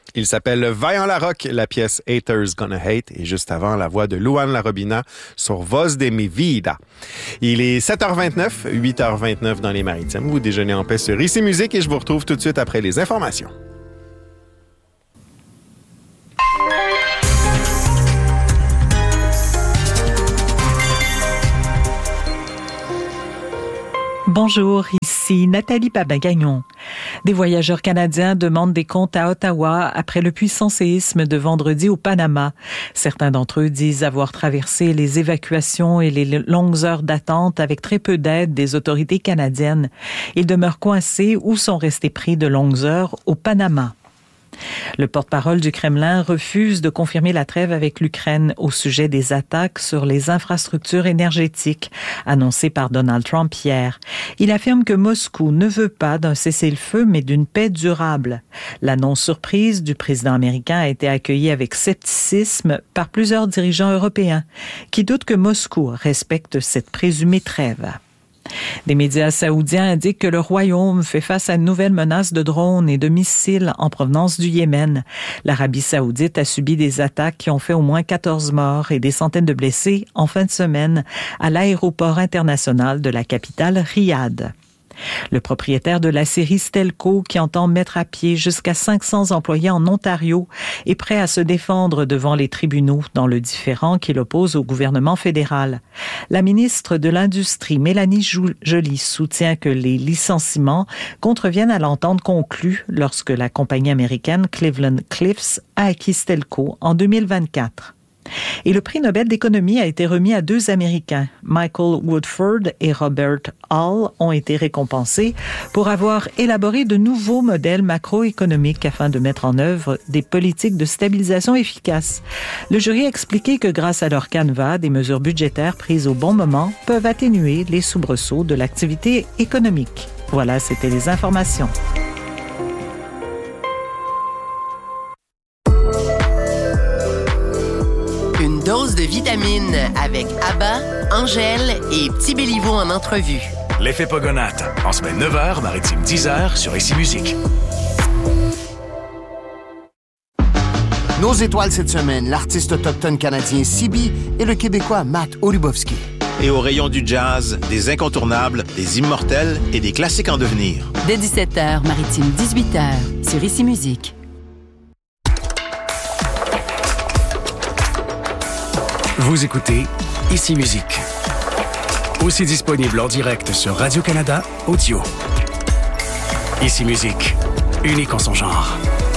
Il s'appelle Vaillant Larocque, la pièce Haters Gonna Hate, et juste avant, la voix de Luan Larobina sur Voz de mi vida. Il est 7h29, 8h29 dans les Maritimes. Vous déjeunez en paix sur Ici Musique et je vous retrouve tout de suite après les informations. Bonjour, ici Nathalie Babin-Gagnon. Des voyageurs canadiens demandent des comptes à Ottawa après le puissant séisme de vendredi au Panama. Certains d'entre eux disent avoir traversé les évacuations et les longues heures d'attente avec très peu d'aide des autorités canadiennes. Ils demeurent coincés ou sont restés pris de longues heures au Panama. Le porte-parole du Kremlin refuse de confirmer la trêve avec l'Ukraine au sujet des attaques sur les infrastructures énergétiques annoncées par Donald Trump hier. Il affirme que Moscou ne veut pas d'un cessez-le-feu, mais d'une paix durable. L'annonce surprise du président américain a été accueillie avec scepticisme par plusieurs dirigeants européens qui doutent que Moscou respecte cette présumée trêve. Des médias saoudiens indiquent que le royaume fait face à une nouvelle menace de drones et de missiles en provenance du Yémen. L'Arabie saoudite a subi des attaques qui ont fait au moins 14 morts et des centaines de blessés en fin de semaine à l'aéroport international de la capitale Riyad. Le propriétaire de l'aciérie Stelco, qui entend mettre à pied jusqu'à 500 employés en Ontario, est prêt à se défendre devant les tribunaux dans le différend qui l'oppose au gouvernement fédéral. La ministre de l'Industrie, Mélanie Joly, soutient que les licenciements contreviennent à l'entente conclue lorsque la compagnie américaine Cleveland-Cliffs a acquis Stelco en 2024. Et le prix Nobel d'économie a été remis à deux Américains. Michael Woodford et Robert Hall ont été récompensés pour avoir élaboré de nouveaux modèles macroéconomiques afin de mettre en œuvre des politiques de stabilisation efficaces. Le jury a expliqué que grâce à leur canevas, des mesures budgétaires prises au bon moment peuvent atténuer les soubresauts de l'activité économique. Voilà, c'était les informations. Une dose de vitamines avec Abba, Angèle et Petit Béliveau en entrevue. L'effet Pogonate, en semaine 9h, maritime 10h sur Ici Musique. Nos étoiles cette semaine, l'artiste autochtone canadien Sibi et le Québécois Matt Olubowski. Et au rayon du jazz, des incontournables, des immortels et des classiques en devenir. Dès 17h, maritime 18h, sur Ici Musique. Vous écoutez Ici Musique. Aussi disponible en direct sur Radio-Canada Audio. Ici Musique, unique en son genre.